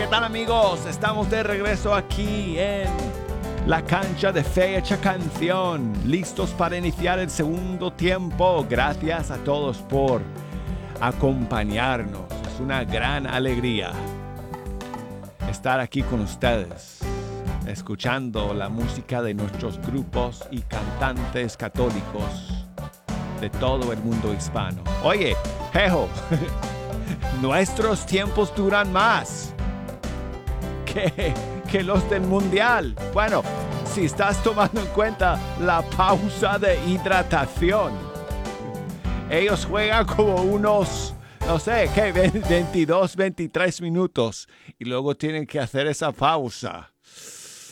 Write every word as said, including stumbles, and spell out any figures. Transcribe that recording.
¿qué tal amigos? Estamos de regreso aquí en la cancha de Fecha Canción, listos para iniciar el segundo tiempo. Gracias a todos por acompañarnos. Es una gran alegría estar aquí con ustedes, escuchando la música de nuestros grupos y cantantes católicos de todo el mundo hispano. Oye, Jejo, nuestros tiempos duran más que, que los del mundial. Bueno, si estás tomando en cuenta la pausa de hidratación, ellos juegan como unos, no sé, ¿qué? veintidós, veintitrés minutos y luego tienen que hacer esa pausa.